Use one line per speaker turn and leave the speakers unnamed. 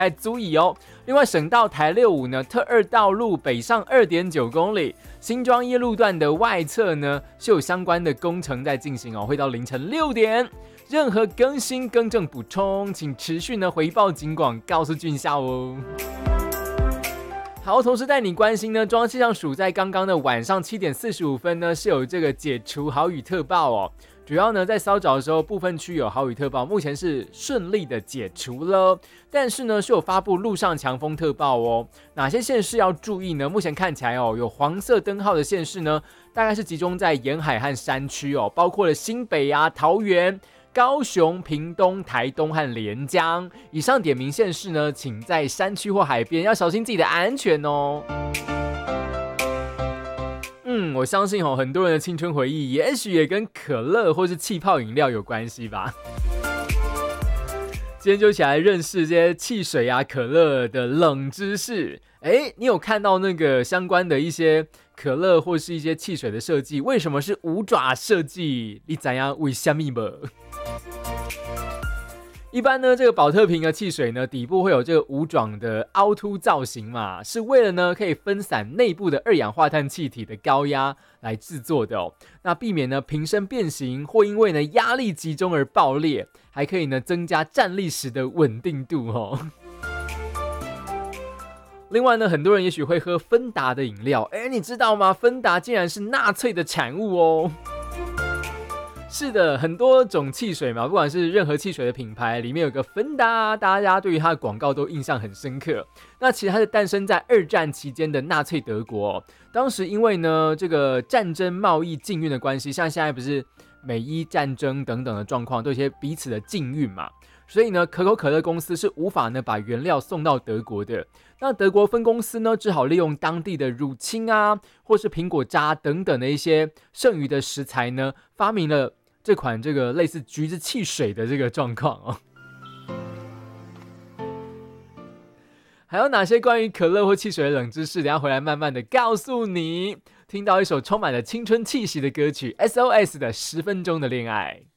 还足矣哦。另外，省道台65呢，特二道路北上2.9公里，新庄一路段的外侧呢是有相关的工程在进行哦，会到凌晨6点。任何更新、更正、补充，请持续呢回报警广，告诉俊孝哦。好，同时带你关心呢，中央气象署在刚刚的晚上7点45分呢，是有这个解除豪雨特报哦。主要呢在稍早的时候，部分区有豪雨特报，目前是顺利的解除了，但是呢是有发布陆上强风特报哦。哪些县市要注意呢？目前看起来哦，有黄色灯号的县市呢，大概是集中在沿海和山区哦，包括了新北啊、桃园、高雄、屏东、台东和连江。以上点名县市呢，请在山区或海边要小心自己的安全哦。我相信很多人的青春回忆，也许也跟可乐或是气泡饮料有关系吧。今天就一起来认识这些汽水啊、可乐的冷知识。你有看到那个相关的一些可乐或是一些汽水的设计？为什么是五爪设计？你知道为什么吗？一般呢，这个宝特瓶的汽水呢，底部会有这个五爪的凹凸造型嘛，是为了呢可以分散内部的二氧化碳气体的高压来制作的哦。那避免呢瓶身变形或因为呢压力集中而爆裂，还可以呢增加站立时的稳定度哦。另外呢，很多人也许会喝芬达的饮料，你知道吗？芬达竟然是纳粹的产物哦。是的，很多种汽水嘛，不管是任何汽水的品牌，里面有个芬达，大家对于它的广告都印象很深刻。那其实它是诞生在二战期间的纳粹德国哦，当时因为呢这个战争、贸易、禁运的关系，像现在不是美伊战争等等的状况，都有一些彼此的禁运嘛，所以呢可口可乐公司是无法呢把原料送到德国的。那德国分公司呢只好利用当地的乳清啊，或是苹果渣等等的一些剩余的食材呢，发明了这款这个类似橘子汽水的这个状况哦。还有哪些关于可乐或汽水的冷知识？等一下回来慢慢的告诉你。听到一首充满了青春气息的歌曲 SOS 的10分钟的恋爱。